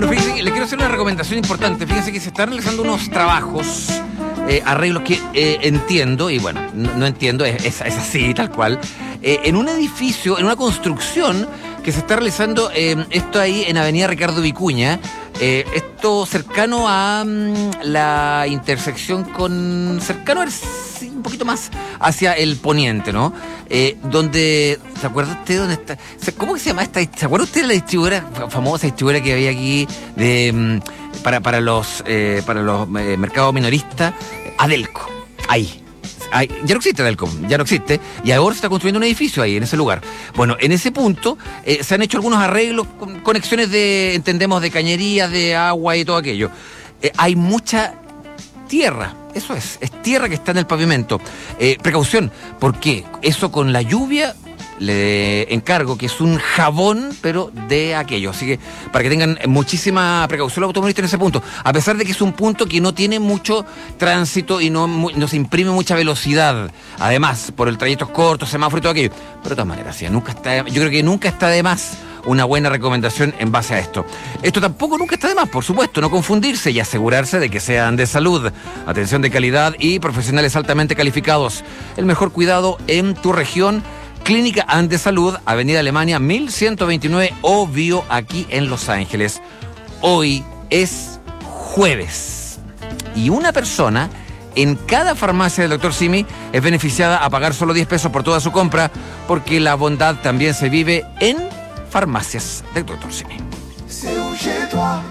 Bueno, fíjense, le quiero hacer una recomendación importante. Fíjense que se están realizando unos trabajos, arreglos que entiendo, y bueno, no entiendo, es así, tal cual, en un edificio, en una construcción que se está realizando, esto ahí en Avenida Ricardo Vicuña, esto cercano a la intersección con... cercano sí, un poquito más hacia el poniente, ¿no? Donde... ¿Se acuerda usted dónde está? ¿Cómo que se llama esta? ¿Se acuerda usted de la distribuidora, famosa distribuidora que había aquí de para los mercados minoristas? Adelco. Ahí. Ya no existe Adelco, ya no existe, y ahora se está construyendo un edificio ahí, en ese lugar. Bueno, en ese punto se han hecho algunos arreglos, conexiones de, entendemos, de cañerías, de agua y todo aquello. Hay mucha tierra, eso es tierra que está en el pavimento. Precaución, porque eso con la lluvia le encargo que es un jabón, pero de aquello. Así que para que tengan muchísima precaución los automovilistas en ese punto. A pesar de que es un punto que no tiene mucho tránsito y no se imprime mucha velocidad. Además, por el trayecto corto, semáforo y todo aquello. Pero de todas maneras, yo creo que nunca está de más una buena recomendación en base a esto. Esto tampoco nunca está de más, por supuesto, no confundirse y asegurarse de que sean de salud. Atención de calidad y profesionales altamente calificados. El mejor cuidado en tu región. Clínica Andesalud, Avenida Alemania 1129, Obvio, aquí en Los Ángeles. Hoy es jueves y una persona en cada farmacia del Dr. Simi es beneficiada a pagar solo 10 pesos por toda su compra, porque la bondad también se vive en farmacias del Dr. Simi.